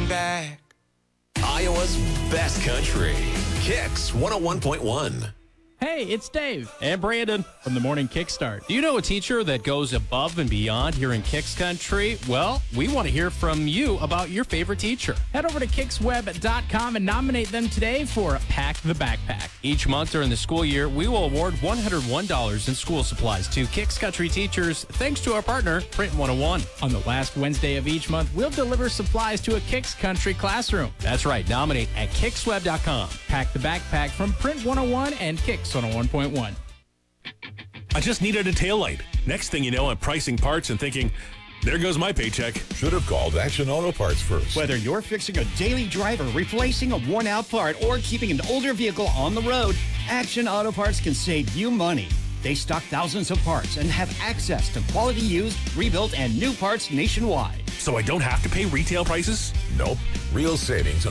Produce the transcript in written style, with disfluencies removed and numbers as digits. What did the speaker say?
looking back. Iowa's best country. Kicks 101.1. Hey, it's Dave. And Brandon. From the Morning Kickstart. Do you know a teacher that goes above and beyond here in Kicks Country? Well, we want to hear from you about your favorite teacher. Head over to kicksweb.com and nominate them today for Pack the Backpack. Each month during the school year, we will award $101 in school supplies to Kicks Country teachers thanks to our partner, Print 101. On the last Wednesday of each month, we'll deliver supplies to a Kicks Country classroom. That's right. Nominate at kicksweb.com. Pack the Backpack from Print 101 and Kicks 101.1. I just needed a taillight. Next thing you know, I'm pricing parts and thinking, there goes my paycheck. Should have called Action Auto Parts first. Whether you're fixing a daily driver, replacing a worn-out part, or keeping an older vehicle on the road, Action Auto Parts can save you money. They stock thousands of parts and have access to quality used, rebuilt, and new parts nationwide. So I don't have to pay retail prices? Nope. Real savings